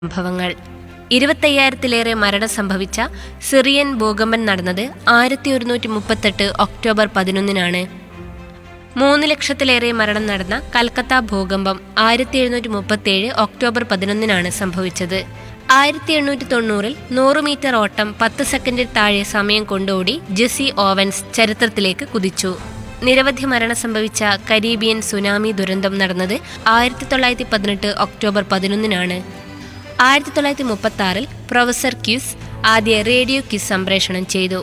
സംഭവങ്ങൾ. 25,000-ലേറെ മരണം സംഭവിച്ച സിറിയൻ ഭൂകമ്പം നടന്നത് 1138 ഒക്ടോബർ 11-നാണ്. 3,00,000-ലേറെ മരണം നടന്ന കൽക്കത്ത ഭൂകമ്പം 1737 ഒക്ടോബർ 11-നാണ് സംഭവിച്ചത്. 1890-ൽ 100 മീറ്റർ ഓട്ടം 10 സെക്കൻഡിൽ താഴെ സമയം കൊണ്ടോടി ജെസ്സി ഓവൻസ് ചരിത്രത്തിലേക്ക് കുതിച്ചു. നിരവധി മരണം സംഭവിച്ച കരീബിയൻ സുനാമി ദുരന്തം നടന്നത് 1918 ഒക്ടോബർ 11-നാണ്. 1936-ൽ പ്രൊഫസർ ക്യൂസ് ആദ്യ റേഡിയോ ക്യൂസ് സംപ്രേഷണം ചെയ്തു.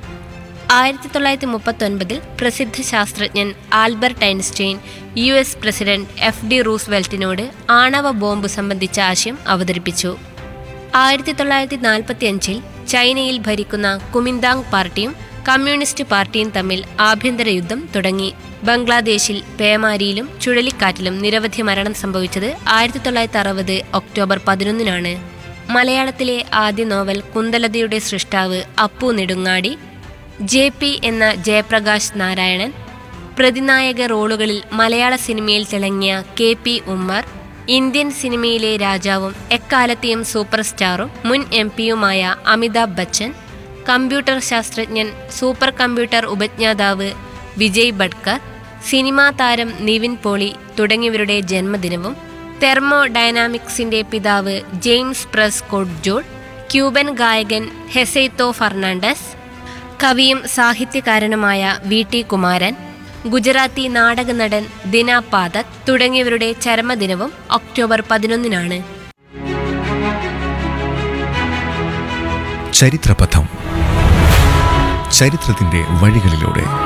1939-ൽ പ്രസിദ്ധ ശാസ്ത്രജ്ഞൻ Albert Einstein US president FD റൂസ്വെൽറ്റിനോട് ആണവ ബോംബ് സംബന്ധിച്ച ആശയം അവതരിപ്പിച്ചു. 1945-ൽ ചൈനയിൽ ഭരിക്കുന്ന കുമിന്താങ് പാർട്ടിയും കമ്മ്യൂണിസ്റ്റ് പാർട്ടിയും തമ്മിൽ ആഭ്യന്തര യുദ്ധം തുടങ്ങി. ബംഗ്ലാദേശിൽ പേമാരിയിലും ചുഴലിക്കാറ്റിലും നിരവധി മരണം സംഭവിച്ചത് 1960 ഒക്ടോബർ 11-നാണ്. മലയാളത്തിലെ ആദ്യ നോവൽ കുന്തലതയുടെ സൃഷ്ടാവ് അപ്പു നെടുങ്ങാടി, JP എന്ന ജയപ്രകാശ് നാരായണൻ, പ്രതിനായക റോളുകളിൽ മലയാള സിനിമയിൽ തിളങ്ങിയ KP ഉമ്മർ, ഇന്ത്യൻ സിനിമയിലെ രാജാവും എക്കാലത്തെയും സൂപ്പർ സ്റ്റാറും മുൻ MP-യുമായ അമിതാഭ് ബച്ചൻ, കമ്പ്യൂട്ടർ ശാസ്ത്രജ്ഞൻ, സൂപ്പർ കമ്പ്യൂട്ടർ ഉപജ്ഞാതാവ് വിജയ് ബഡ്കർ, സിനിമാ താരം നിവിൻ പോളി തുടങ്ങിയവരുടെ ജന്മദിനവും, തെർമോ ഡൈനാമിക്സിന്റെ പിതാവ് ജെയിംസ് പ്രസ്കോട്ട് ജോൾ, ക്യൂബൻ ഗായകൻ ഹെസൈത്തോ ഫെർണാണ്ടസ്, കവിയും സാഹിത്യകാരനുമായ VT കുമാരൻ, ഗുജറാത്തി നാടക നടൻ ദിന പാതക് തുടങ്ങിയവരുടെ ചരമദിനവും ഒക്ടോബർ 11-നാണ്. ചരിത്രപഥം. ചരിത്രത്തിന്റെ വഴികളിലൂടെ